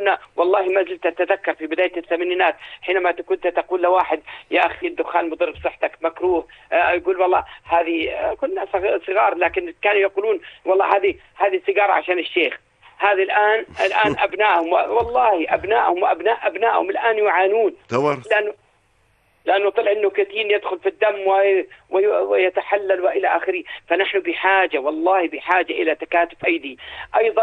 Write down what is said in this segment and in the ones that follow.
كنا والله ما زلت أتذكر في بداية الثمانينات حينما كنت تقول لواحد يا أخي الدخان مضر بصحتك مكروه، يقول والله هذه، كنا صغار لكن كانوا يقولون والله هذه سيجارة عشان الشيخ. هذه الآن أبنائهم والله أبنائهم وأبناء أبنائهم الآن يعانون، لأنه طلع النيكوتين يدخل في الدم ويتحلل وإلى آخره. فنحن بحاجة والله بحاجة إلى تكاتف أيدي. أيضا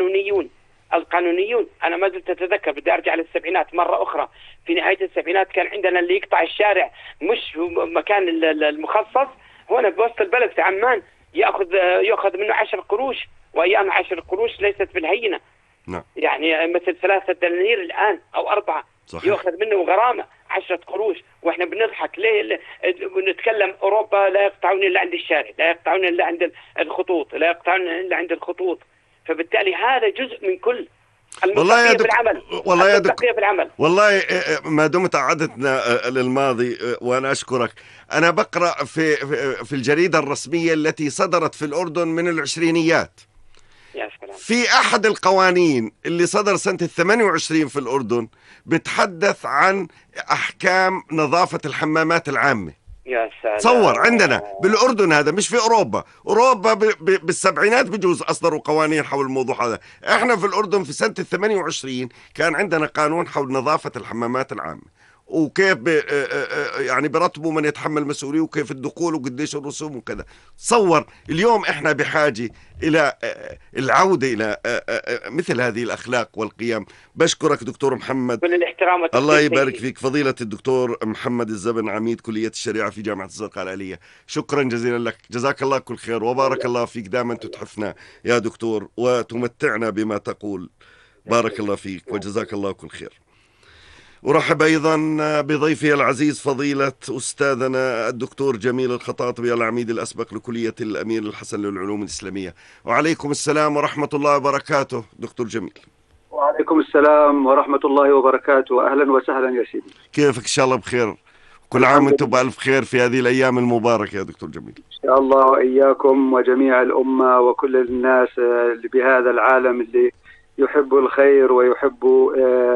القانونيون أنا ما زلت أتذكر، بدي أرجع للسبعينات مرة أخرى. في نهاية السبعينات كان عندنا اللي يقطع الشارع مش مكان المخصص هنا بوسط البلد في عمان يأخذ منه 10 قروش، وأيام 10 قروش ليست بالهينة. نعم. يعني مثل 3 دنانير الآن أو 4 صحيح. يأخذ منه غرامة 10 قروش، وإحنا بنضحك ليه؟ بنتكلم أوروبا لا يقطعون إلا عند الشارع، لا يقطعون إلا عند الخطوط، لا يقطعون إلا عند الخطوط. فبالتالي هذا جزء من كل المصداقية في العمل. والله ما دمت أعدتنا للماضي وأنا أشكرك. أنا بقرأ في الجريدة الرسمية التي صدرت في الأردن من العشرينيات، في أحد القوانين اللي صدر سنة 28 في الأردن بتحدث عن أحكام نظافة الحمامات العامة. يا سلام. تصور عندنا بالأردن، هذا مش في أوروبا بالسبعينات بجوز أصدروا قوانين حول الموضوع هذا. احنا في الأردن في سنة 28 كان عندنا قانون حول نظافة الحمامات العامة، وكيف يعني برتبوا من يتحمل مسؤولية، وكيف الدخول وقديش الرسوم وكذا. تصور اليوم احنا بحاجة إلى العودة إلى مثل هذه الأخلاق والقيم. بشكرك دكتور محمد، كل الاحترام والتقدير. الله يبارك فيك فضيلة الدكتور محمد الزبن، عميد كلية الشريعة في جامعة الزرقاء الآلية. شكرا جزيلا لك، جزاك الله كل خير وبارك الله فيك. دائما تتحفنا يا دكتور وتمتعنا بما تقول، بارك الله فيك وجزاك الله كل خير. ورحب أيضا بضيفي العزيز فضيلة أستاذنا الدكتور جميل الخطاطبي، العميد الأسبق لكلية الأمير الحسن للعلوم الإسلامية. وعليكم السلام ورحمة الله وبركاته دكتور جميل. وعليكم السلام ورحمة الله وبركاته، أهلا وسهلا يا سيدي. كيفك؟ إن شاء الله بخير، كل عام وانتم بألف خير في هذه الأيام المباركة يا دكتور جميل. إن شاء الله وإياكم وجميع الأمة وكل الناس اللي بهذا العالم اللي يحبوا الخير ويحبوا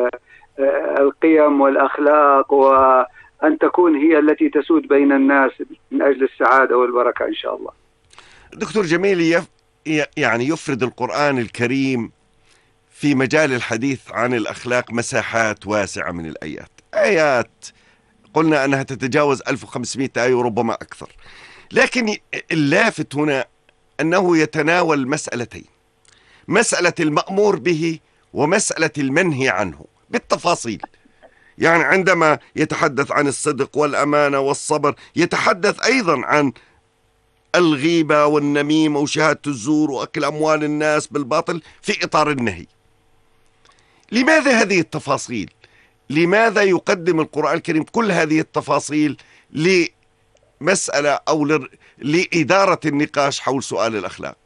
القيم والأخلاق، وأن تكون هي التي تسود بين الناس من أجل السعادة والبركة إن شاء الله. دكتور جميل، يعني يفرد القرآن الكريم في مجال الحديث عن الأخلاق مساحات واسعة من الآيات، آيات قلنا أنها تتجاوز 1500 آية وربما أكثر، لكن اللافت هنا أنه يتناول مسألتين: مسألة المأمور به ومسألة المنهي عنه بالتفاصيل. يعني عندما يتحدث عن الصدق والأمانة والصبر، يتحدث أيضا عن الغيبة والنميمة وشهادة الزور وأكل أموال الناس بالباطل في إطار النهي. لماذا هذه التفاصيل؟ لماذا يقدم القرآن الكريم كل هذه التفاصيل لمسألة أو لإدارة النقاش حول سؤال الأخلاق؟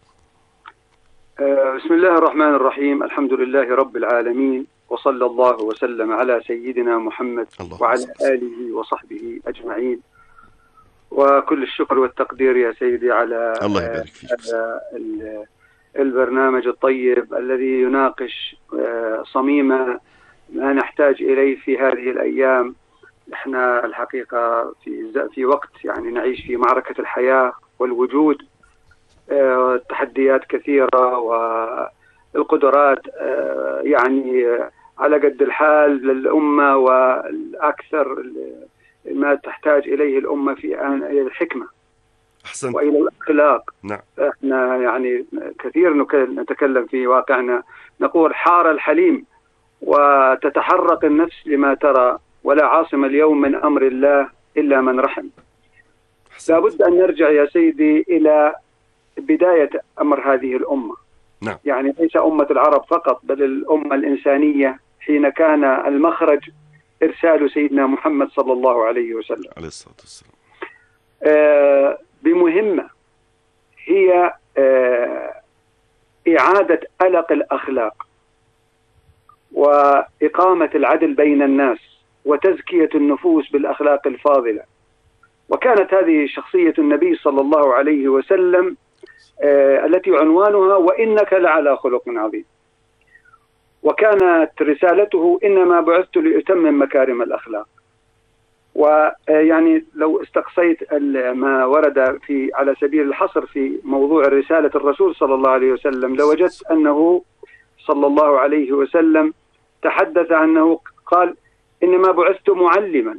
بسم الله الرحمن الرحيم، الحمد لله رب العالمين، وصلى الله وسلم على سيدنا محمد وعلى آله وصحبه أجمعين. وكل الشكر والتقدير يا سيدي على الله يبارك فيك. البرنامج الطيب الذي يناقش صميم ما نحتاج إليه في هذه الأيام. احنا الحقيقة في وقت يعني نعيش في معركة الحياة والوجود، تحديات كثيرة والقدرات يعني على قد الحال للأمة، والأكثر ما تحتاج إليه الأمة في الحكمة أحسن. وإلى الأخلاق. نعم. احنا يعني كثير نتكلم في واقعنا، نقول حار الحليم وتتحرق النفس لما ترى، ولا عاصم اليوم من أمر الله إلا من رحم. لابد أن نرجع يا سيدي إلى بداية أمر هذه الأمة. نعم. يعني ليس أمة العرب فقط، بل الأمة الإنسانية، حين كان المخرج إرسال سيدنا محمد صلى الله عليه وسلم عليه الصلاة والسلام بمهمة هي إعادة ألق الأخلاق وإقامة العدل بين الناس وتزكية النفوس بالأخلاق الفاضلة. وكانت هذه شخصية النبي صلى الله عليه وسلم التي عنوانها وإنك لعلى خلق عظيم. وكانت رسالته إنما بعثت لأتمم مكارم الأخلاق. ويعني لو استقصيت ما ورد على سبيل الحصر في موضوع رسالة الرسول صلى الله عليه وسلم لوجدت أنه صلى الله عليه وسلم تحدث أنه قال إنما بعثت معلما،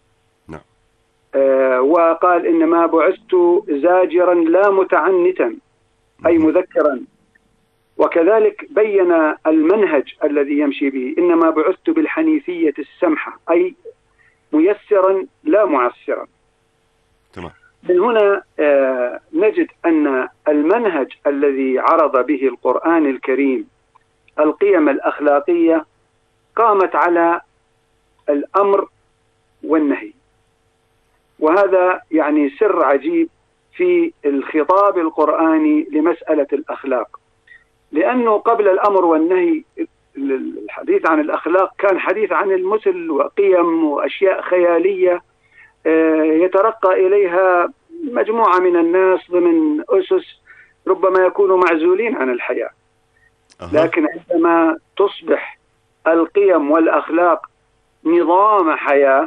وقال إنما بعثت زاجرا لا متعنتا أي مذكرا، وكذلك بين المنهج الذي يمشي به، إنما بعثت بالحنيفية السمحة أي ميسرا لا معسرا. تمام. من هنا نجد أن المنهج الذي عرض به القرآن الكريم القيم الأخلاقية قامت على الأمر والنهي، وهذا يعني سر عجيب في الخطاب القرآني لمسألة الأخلاق، لأنه قبل الأمر والنهي الحديث عن الأخلاق كان حديث عن المثل وقيم وأشياء خيالية يترقى إليها مجموعة من الناس ضمن أسس ربما يكونوا معزولين عن الحياة. لكن عندما تصبح القيم والأخلاق نظام حياة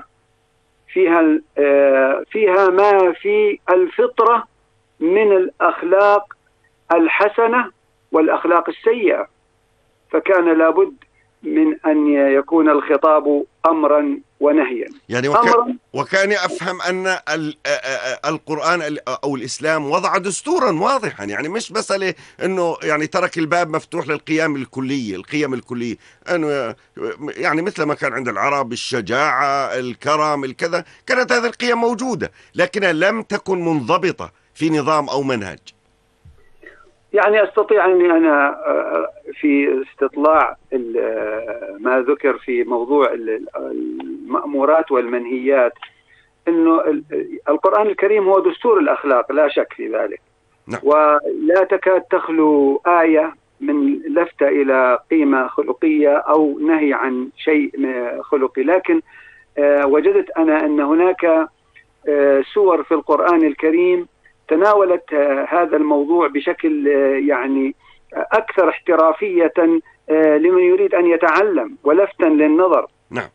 فيها ما في الفطرة من الأخلاق الحسنة والأخلاق السيئة، فكان لابد من أن يكون الخطاب أمرا ونهيا. يعني وكان أفهم أن القرآن أو الإسلام وضع دستورا واضحا، يعني مش مسألة أنه يعني ترك الباب مفتوح للقيم الكلية، القيم الكلية أنه يعني مثل ما كان عند العرب الشجاعة الكرم الكذا، كانت هذه القيم موجودة لكنها لم تكن منضبطة في نظام أو منهج. يعني أستطيع أني أنا في استطلاع ما ذكر في موضوع المأمورات والمنهيات أنه القرآن الكريم هو دستور الأخلاق لا شك في ذلك. نعم. ولا تكاد تخلو آية من لفتة إلى قيمة خلقية أو نهي عن شيء خلقي، لكن وجدت أنا أن هناك سور في القرآن الكريم تناولت هذا الموضوع بشكل يعني أكثر احترافية لمن يريد أن يتعلم ولفتا للنظر. نعم.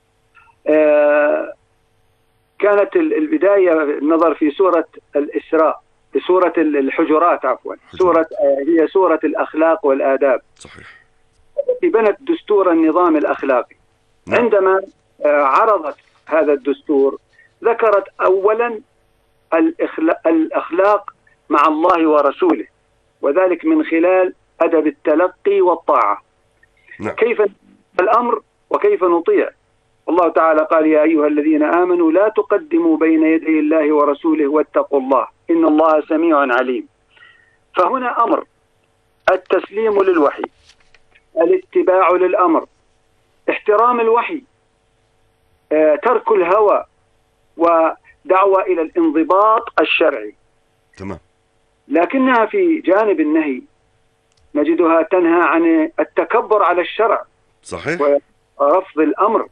كانت البداية النظر في سورة الإسراء، سورة الحجرات عفوا، هي سورة الأخلاق والآداب. صحيح. بنت دستور النظام الأخلاقي. نعم. عندما عرضت هذا الدستور ذكرت أولا الأخلاق مع الله ورسوله، وذلك من خلال أدب التلقي والطاعة. نعم. كيف الأمر وكيف نطيع. الله تعالى قال يا أيها الذين آمنوا لا تقدموا بين يدي الله ورسوله واتقوا الله إن الله سميع عليم. فهنا أمر التسليم للوحي، الاتباع للأمر، احترام الوحي، ترك الهوى، ودعوة إلى الانضباط الشرعي. تمام. لكنها في جانب النهي نجدها تنهى عن التكبر على الشرع. صحيح. ورفض الأمر،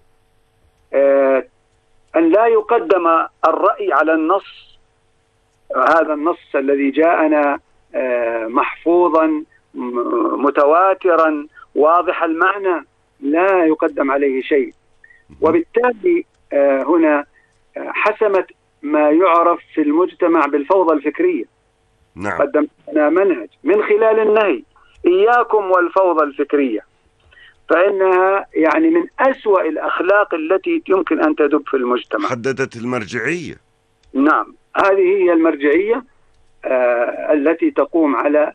أن لا يقدم الرأي على النص، هذا النص الذي جاءنا محفوظا متواترا واضح المعنى لا يقدم عليه شيء. وبالتالي هنا حسمت ما يعرف في المجتمع بالفوضى الفكرية. نعم. قدمنا منهج من خلال النهي إياكم والفوضى الفكرية، فإنها يعني من أسوأ الأخلاق التي يمكن أن تدب في المجتمع. حددت المرجعية. نعم، هذه هي المرجعية التي تقوم على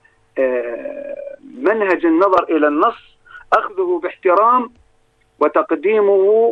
منهج النظر إلى النص، أخذه باحترام وتقديمه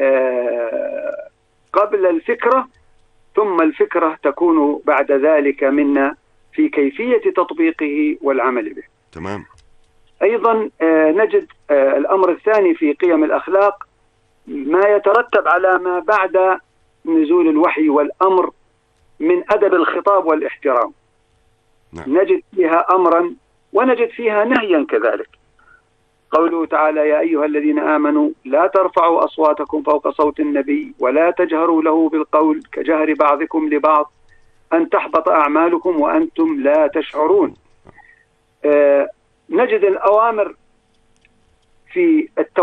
قبل الفكرة، ثم الفكرة تكون بعد ذلك منا في كيفية تطبيقه والعمل به. تمام. أيضا نجد الأمر الثاني في قيم الأخلاق ما يترتب على ما بعد نزول الوحي والأمر من أدب الخطاب والاحترام. نعم. نجد فيها أمرا ونجد فيها نهيا كذلك. قوله تعالى يا أيها الذين آمنوا لا ترفعوا أصواتكم فوق صوت النبي ولا تجهروا له بالقول كجهر بعضكم لبعض أن تحبط أعمالكم وأنتم لا تشعرون. نجد الأوامر في